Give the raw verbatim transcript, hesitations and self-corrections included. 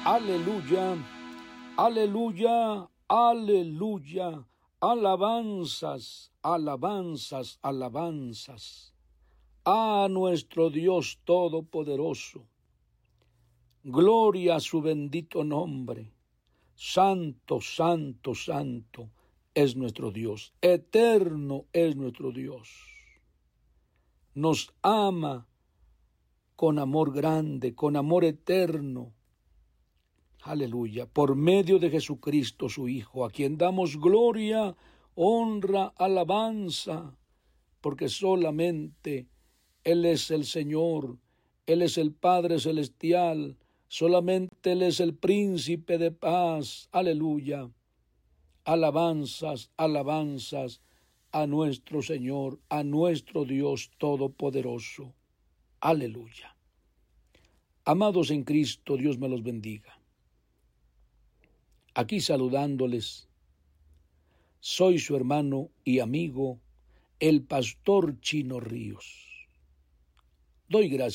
Aleluya, aleluya, aleluya. Alabanzas, alabanzas, alabanzas a nuestro Dios Todopoderoso. Gloria a su bendito nombre. Santo, santo, santo es nuestro Dios. Eterno es nuestro Dios. Nos ama con amor grande, con amor eterno. Aleluya, por medio de Jesucristo su Hijo, a quien damos gloria, honra, alabanza, porque solamente Él es el Señor, Él es el Padre Celestial, solamente Él es el Príncipe de paz. Aleluya, alabanzas, alabanzas a nuestro Señor, a nuestro Dios Todopoderoso. Aleluya. Amados en Cristo, Dios me los bendiga. Aquí saludándoles, soy su hermano y amigo, el pastor Chino Ríos. Doy gracias